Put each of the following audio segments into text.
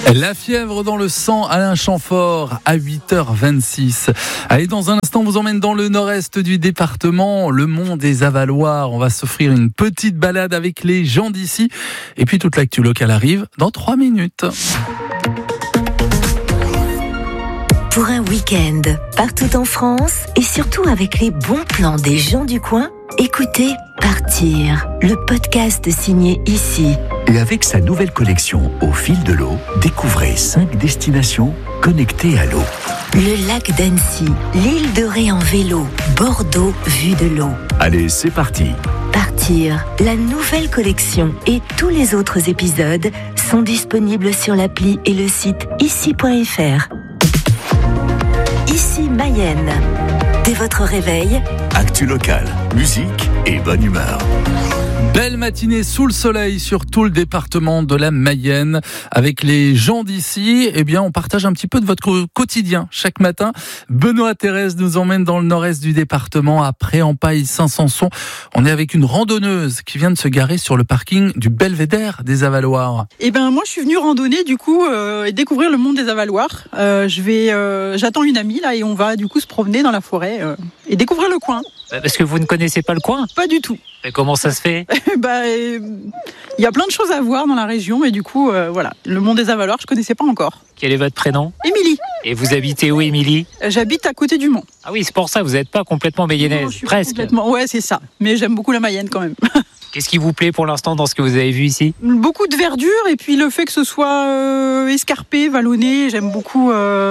La fièvre dans le sang, Alain Chamfort à 8h26. Allez, dans un instant, on vous emmène dans le nord-est du département, le mont des Avaloirs. On va s'offrir une petite balade avec les gens d'ici. Et puis toute l'actu locale arrive dans 3 minutes. Pour un week-end, partout en France et surtout avec les bons plans des gens du coin, écoutez Partir, le podcast signé Ici. Et avec sa nouvelle collection Au fil de l'eau, découvrez 5 destinations connectées à l'eau. Le lac d'Annecy, l'île de Ré en vélo, Bordeaux vue de l'eau. Allez, c'est parti. Partir, la nouvelle collection et tous les autres épisodes sont disponibles sur l'appli et le site ici.fr. Ici Mayenne. Dès votre réveil, Actu locale, musique et bonne humeur. Belle matinée sous le soleil sur tout le département de la Mayenne. Avec les gens d'ici, on partage un petit peu de votre quotidien chaque matin. Benoît Thérèse nous emmène dans le nord-est du département, à Pré-en-Paille, Saint-Sanson. On est avec une randonneuse qui vient de se garer sur le parking du Belvédère des Avaloirs. Moi, je suis venue randonner et découvrir le mont des Avaloirs. J'attends une amie là et on va du coup se promener dans la forêt et découvrir le coin. Parce que vous ne connaissez pas le coin ? Pas du tout. Mais comment ça se fait ? Il y a plein de choses à voir dans la région et du coup, le mont des Avaloirs, je connaissais pas encore. Quel est votre prénom ? Émilie. Et vous habitez où, Émilie ? J'habite à côté du mont. Ah oui, c'est pour ça, vous n'êtes pas complètement mayonnaise, presque. Ouais, c'est ça. Mais j'aime beaucoup la Mayenne quand même. Qu'est-ce qui vous plaît pour l'instant dans ce que vous avez vu ici ? Beaucoup de verdure et puis le fait que ce soit escarpé, vallonné. J'aime beaucoup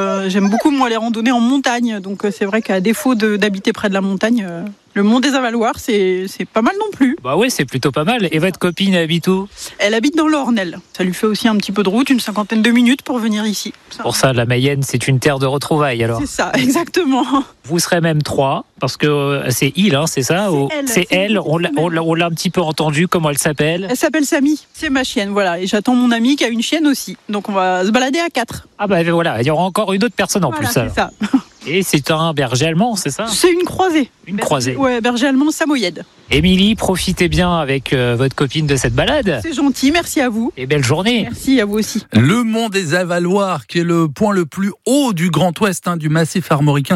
moi les randonnées en montagne. Donc c'est vrai qu'à défaut d'habiter près de la montagne, le mont des Avaloirs, c'est pas mal non plus. Bah ouais, c'est plutôt pas mal. Et votre copine habite où ? Elle habite dans l'Ornel. Ça lui fait aussi un petit peu de route, une 50aine de minutes pour venir ici. Pour ça, la Mayenne, c'est une terre de retrouvailles alors. C'est ça, exactement. Vous serez même 3, parce que c'est il, c'est ça ? C'est elle. On l'a un petit peu entendu. Comment elle s'appelle ? Elle s'appelle Samy. C'est ma chienne, voilà. Et j'attends mon ami qui a une chienne aussi. Donc on va se balader à 4. Ah bah voilà, il y aura encore une autre personne en plus. C'est ça. Et c'est un berger allemand, c'est ça ? C'est une croisée. Croisée. Ouais, berger allemand samoyède. Émilie, profitez bien avec votre copine de cette balade. C'est gentil, merci à vous. Et belle journée. Merci à vous aussi. Le mont des Avaloirs, qui est le point le plus haut du Grand Ouest, du massif armoricain,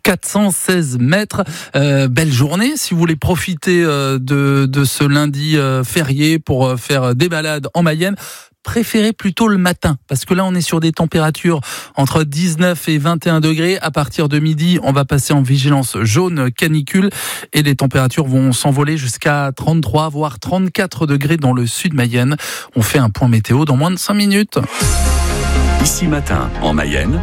416 mètres. Belle journée, si vous voulez profiter de ce lundi férié pour faire des balades en Mayenne. Préférez plutôt le matin, parce que là on est sur des températures entre 19 et 21 degrés. À partir de midi, on va passer en vigilance jaune canicule et les températures vont s'envoler jusqu'à 33 voire 34 degrés dans le sud Mayenne. On fait un point météo dans moins de 5 minutes. Ici matin en Mayenne,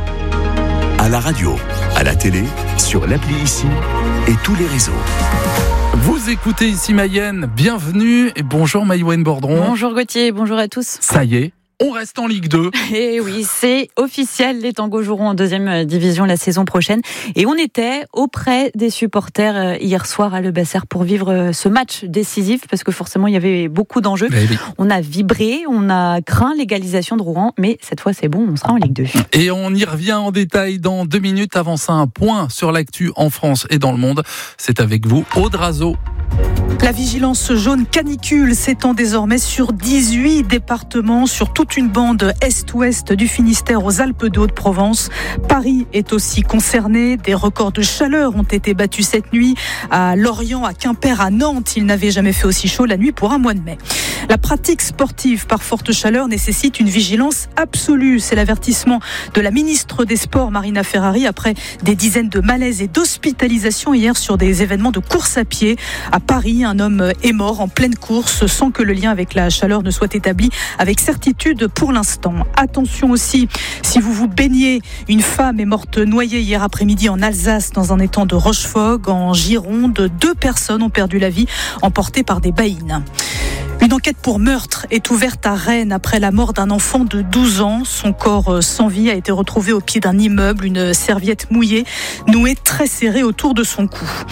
à la radio, à la télé, sur l'appli Ici et tous les réseaux. Vous écoutez Ici Mayenne, bienvenue et bonjour Maïwenn Bordron. Bonjour Gauthier, bonjour à tous. Ça y est, on reste en Ligue 2. Et oui, c'est officiel, les Tangos joueront en 2e division la saison prochaine. Et on était auprès des supporters hier soir à Le Basser pour vivre ce match décisif, parce que forcément il y avait beaucoup d'enjeux. Oui. On a vibré, on a craint l'égalisation de Rouen, mais cette fois c'est bon, on sera en Ligue 2. Et on y revient en détail dans 2 minutes. Avant ça, un point sur l'actu en France et dans le monde. C'est avec vous, Aude Razo. La vigilance jaune canicule s'étend désormais sur 18 départements, sur toute une bande est-ouest du Finistère aux Alpes de Haute-Provence. Paris est aussi concerné. Des records de chaleur ont été battus cette nuit à Lorient, à Quimper, à Nantes. Il n'avait jamais fait aussi chaud la nuit pour un mois de mai. La pratique sportive par forte chaleur nécessite une vigilance absolue. C'est l'avertissement de la ministre des Sports, Marina Ferrari, après des dizaines de malaises et d'hospitalisations hier sur des événements de course à pied. À Paris, un homme est mort en pleine course sans que le lien avec la chaleur ne soit établi avec certitude pour l'instant. Attention aussi, si vous vous baignez, une femme est morte noyée hier après-midi en Alsace dans un étang de Rochefort. En Gironde, 2 personnes ont perdu la vie emportées par des baïnes. Une enquête pour meurtre est ouverte à Rennes après la mort d'un enfant de 12 ans. Son corps sans vie a été retrouvé au pied d'un immeuble, une serviette mouillée nouée très serrée autour de son cou.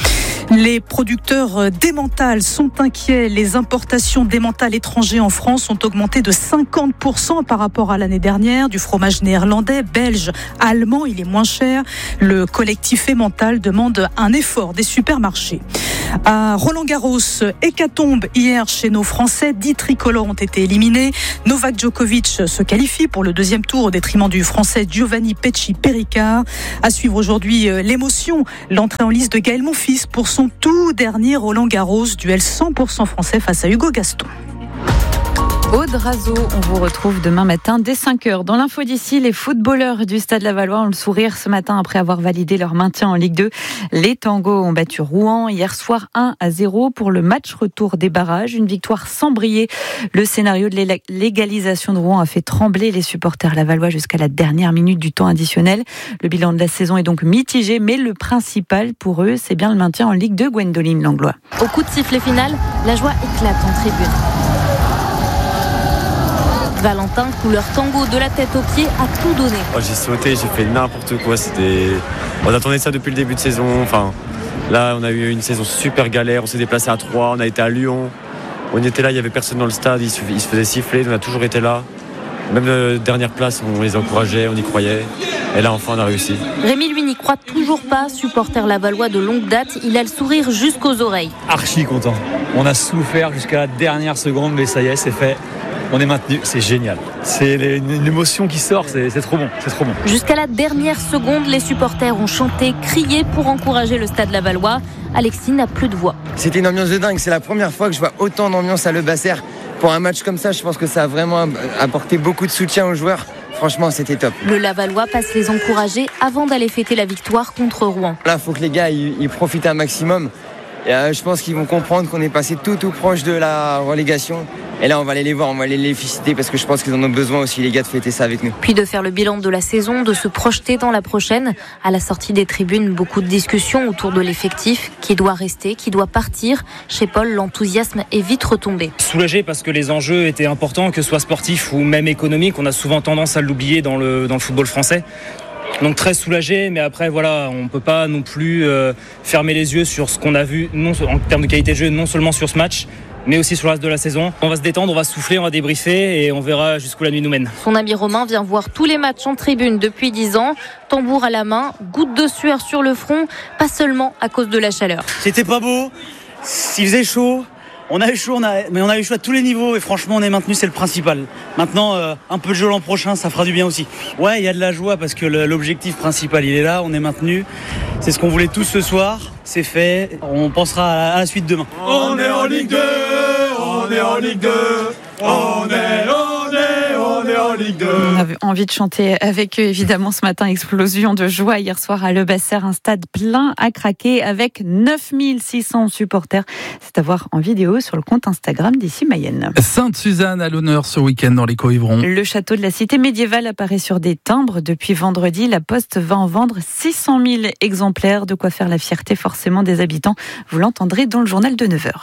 Les producteurs d'emmental sont inquiets. Les importations d'emmental étrangers en France ont augmenté de 50% par rapport à l'année dernière. Du fromage néerlandais, belge, allemand, il est moins cher. Le collectif emmental demande un effort des supermarchés. À Roland-Garros, hécatombe hier chez nos Français. 10 tricolores ont été éliminés. Novak Djokovic se qualifie pour le deuxième tour au détriment du Français Giovanni Pecci-Péricard. À suivre aujourd'hui l'émotion, l'entrée en lice de Gaël Monfils pour son tout dernier Roland-Garros, duel 100% français face à Hugo Gaston. Aude Razo, on vous retrouve demain matin dès 5h. Dans l'info d'ici, les footballeurs du Stade Lavallois ont le sourire ce matin après avoir validé leur maintien en Ligue 2. Les Tangos ont battu Rouen hier soir 1-0 pour le match retour des barrages. Une victoire sans briller. Le scénario de l'égalisation de Rouen a fait trembler les supporters lavallois jusqu'à la dernière minute du temps additionnel. Le bilan de la saison est donc mitigé, mais le principal pour eux, c'est bien le maintien en Ligue 2. Gwendoline Langlois. Au coup de sifflet final, la joie éclate en tribune. Valentin, couleur tango de la tête aux pieds, a tout donné. J'ai sauté, j'ai fait n'importe quoi. On attendait ça depuis le début de saison. Là, on a eu une saison super galère. On s'est déplacé à Troyes, on a été à Lyon. On était là, il n'y avait personne dans le stade. Ils se faisaient siffler, on a toujours été là. Même dernière place, on les encourageait, on y croyait. Et là, enfin, on a réussi. Rémi, lui, n'y croit toujours pas. Supporter lavallois de longue date, il a le sourire jusqu'aux oreilles. Archi content. On a souffert jusqu'à la dernière seconde, mais ça y est, c'est fait. On est maintenu, c'est génial. C'est une émotion qui sort, c'est trop bon, c'est trop bon. Jusqu'à la dernière seconde, les supporters ont chanté, crié pour encourager le Stade lavallois. Alexis n'a plus de voix. C'était une ambiance de dingue, c'est la première fois que je vois autant d'ambiance à Le Basser. Pour un match comme ça, je pense que ça a vraiment apporté beaucoup de soutien aux joueurs. Franchement, c'était top. Le Lavallois passe les encourager avant d'aller fêter la victoire contre Rouen. Là, il faut que les gars ils profitent un maximum. Et, je pense qu'ils vont comprendre qu'on est passé tout proche de la relégation. Et là, on va aller les voir, on va aller les féliciter parce que je pense qu'ils en ont besoin aussi, les gars, de fêter ça avec nous. Puis de faire le bilan de la saison, de se projeter dans la prochaine. À la sortie des tribunes, beaucoup de discussions autour de l'effectif. Qui doit rester, qui doit partir. Chez Paul, l'enthousiasme est vite retombé. Soulagé parce que les enjeux étaient importants, que ce soit sportifs ou même économiques. On a souvent tendance à l'oublier dans le football français. Donc très soulagé, mais après voilà, on ne peut pas non plus fermer les yeux sur ce qu'on a vu en termes de qualité de jeu, non seulement sur ce match, mais aussi sur le reste de la saison. On va se détendre, on va souffler, on va débriefer et on verra jusqu'où la nuit nous mène. Son ami Romain vient voir tous les matchs en tribune depuis 10 ans, tambour à la main, goutte de sueur sur le front, pas seulement à cause de la chaleur. C'était pas beau, il faisait chaud. On a eu chaud, mais on a eu chaud à tous les niveaux et franchement on est maintenu, c'est le principal. Maintenant, un peu de jeu l'an prochain, ça fera du bien aussi. Ouais, il y a de la joie parce que l'objectif principal il est là, on est maintenu. C'est ce qu'on voulait tous ce soir, c'est fait. On pensera à la suite demain. On est en Ligue 2, on est en Ligue 2, on est en Ligue 2. On avait envie de chanter avec eux, évidemment, ce matin. Explosion de joie hier soir à Le Basser, un stade plein à craquer avec 9600 supporters. C'est à voir en vidéo sur le compte Instagram d'Ici Mayenne. Sainte-Suzanne à l'honneur ce week-end dans les Coëvrons. Le château de la cité médiévale apparaît sur des timbres. Depuis vendredi, la Poste va en vendre 600 000 exemplaires. De quoi faire la fierté forcément des habitants. Vous l'entendrez dans le journal de 9h.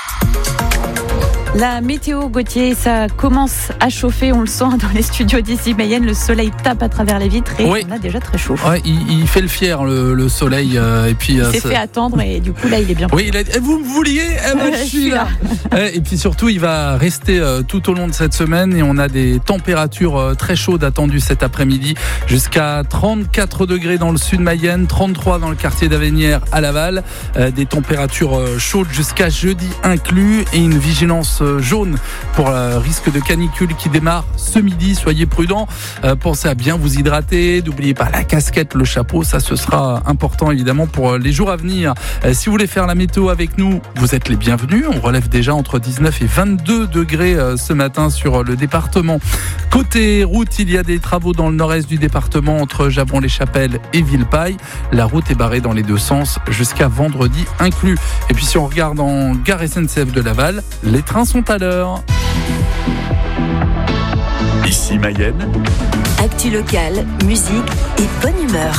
La météo, Gauthier, ça commence à chauffer, on le sent dans les studios d'Ici Mayenne, le soleil tape à travers les vitres et on a déjà très chaud. Ouais, il fait le fier, le soleil. Et puis, il s'est fait attendre et du coup là il est bien. Oui, vous me vouliez, je suis là. Et puis surtout, il va rester tout au long de cette semaine et on a des températures très chaudes attendues cet après-midi, jusqu'à 34 degrés dans le sud Mayenne, 33 dans le quartier d'Avenières à Laval, des températures chaudes jusqu'à jeudi inclus et une vigilance jaune pour le risque de canicule qui démarre ce midi. Soyez prudents, pensez à bien vous hydrater, n'oubliez pas la casquette, le chapeau, ça ce sera important évidemment pour les jours à venir. Si vous voulez faire la météo avec nous, vous êtes les bienvenus. On relève déjà entre 19 et 22 degrés ce matin sur le département. Côté route, il y a des travaux dans le nord-est du département entre Javron-les-Chapelles et Villeparisis. La route est barrée dans les deux sens jusqu'à vendredi inclus. Et puis si on regarde en gare SNCF de Laval, les trains sont à l'heure. Ici Mayenne. Actu locale, musique et bonne humeur.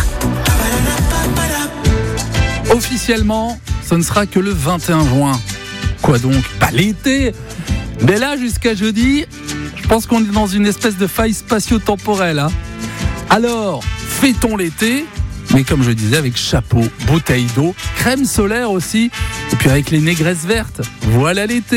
Officiellement, ce ne sera que le 21 juin. Quoi donc? Pas l'été. Mais là, jusqu'à jeudi, je pense qu'on est dans une espèce de faille spatio-temporelle. Alors, fêtons l'été Mais comme je disais, avec chapeau, bouteille d'eau, crème solaire aussi, et puis avec les négresses vertes. Voilà l'été.